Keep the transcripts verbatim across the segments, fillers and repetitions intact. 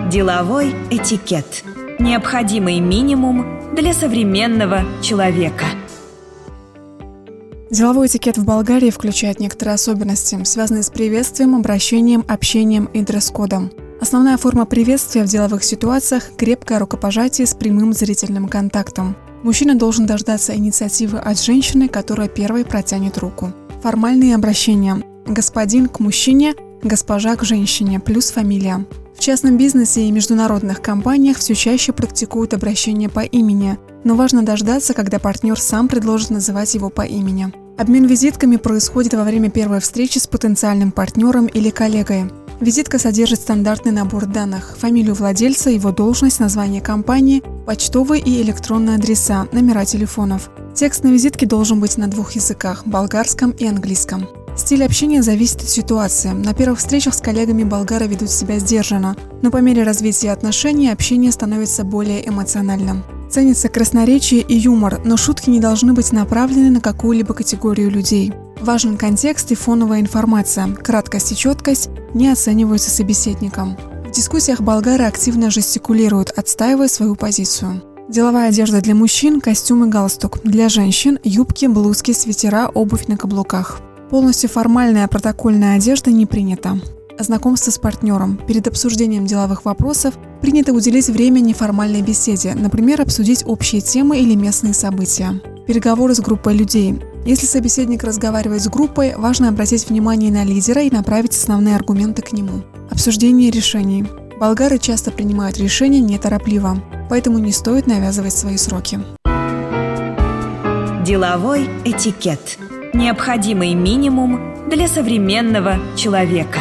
Деловой этикет. Необходимый минимум для современного человека. Деловой этикет в Болгарии включает некоторые особенности, связанные с приветствием, обращением, общением и дресс-кодом. Основная форма приветствия в деловых ситуациях – крепкое рукопожатие с прямым зрительным контактом. Мужчина должен дождаться инициативы от женщины, которая первой протянет руку. Формальные обращения – господин к мужчине, госпожа к женщине, плюс фамилия. В частном бизнесе и международных компаниях все чаще практикуют обращение по имени, но важно дождаться, когда партнер сам предложит называть его по имени. Обмен визитками происходит во время первой встречи с потенциальным партнером или коллегой. Визитка содержит стандартный набор данных: фамилию владельца, его должность, название компании, почтовые и электронные адреса, номера телефонов. Текст на визитке должен быть на двух языках – болгарском и английском. Стиль общения зависит от ситуации. На первых встречах с коллегами болгары ведут себя сдержанно, но по мере развития отношений общение становится более эмоциональным. Ценится красноречие и юмор, но шутки не должны быть направлены на какую-либо категорию людей. Важен контекст и фоновая информация. Краткость и четкость не оцениваются собеседником. В дискуссиях болгары активно жестикулируют, отстаивая свою позицию. Деловая одежда для мужчин – костюм и галстук. Для женщин – юбки, блузки, свитера, обувь на каблуках. Полностью формальная протокольная одежда не принята. Знакомство с партнером. Перед обсуждением деловых вопросов принято уделить время неформальной беседе, например, обсудить общие темы или местные события. Переговоры с группой людей. Если собеседник разговаривает с группой, важно обратить внимание на лидера и направить основные аргументы к нему. Обсуждение решений. Болгары часто принимают решения неторопливо, поэтому не стоит навязывать свои сроки. Деловой этикет. Необходимый минимум для современного человека.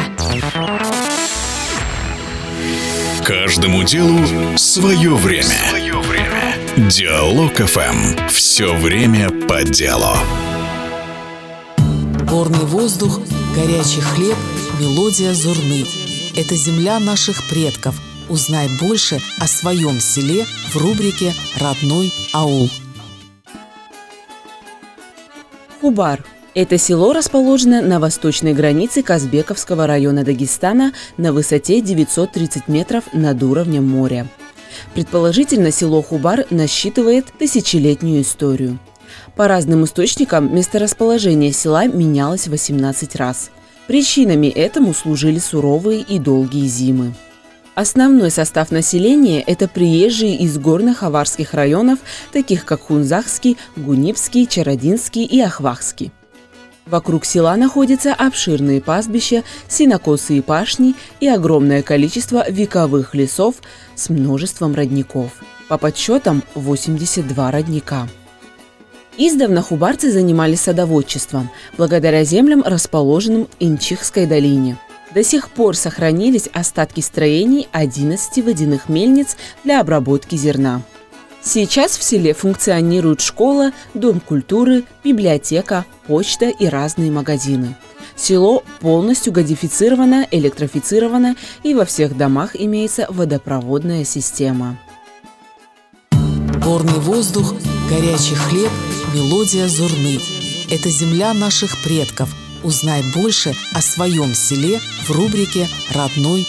Каждому делу свое время. Свое время. Диалог эф эм. Все время по делу. Горный воздух, горячий хлеб, мелодия зурны. Это земля наших предков. Узнай больше о своем селе в рубрике «Родной аул». Хубар. Это село расположено на восточной границе Казбековского района Дагестана на высоте девятьсот тридцать метров над уровнем моря. Предположительно, село Хубар насчитывает тысячелетнюю историю. По разным источникам месторасположение села менялось восемнадцать раз. Причинами этому служили суровые и долгие зимы. Основной состав населения – это приезжие из горных аварских районов, таких как Хунзахский, Гунипский, Чародинский и Ахвахский. Вокруг села находятся обширные пастбища, сенокосы и пашни и огромное количество вековых лесов с множеством родников. По подсчетам восемьдесят два родника. Издавна хубарцы занимались садоводчеством, благодаря землям, расположенным в Инчихской долине. До сих пор сохранились остатки строений одиннадцати водяных мельниц для обработки зерна. Сейчас в селе функционирует школа, дом культуры, библиотека, почта и разные магазины. Село полностью газифицировано, электрифицировано и во всех домах имеется водопроводная система. Горный воздух, горячий хлеб, мелодия зурны. Это земля наших предков. Узнай больше о своем селе в рубрике «Родной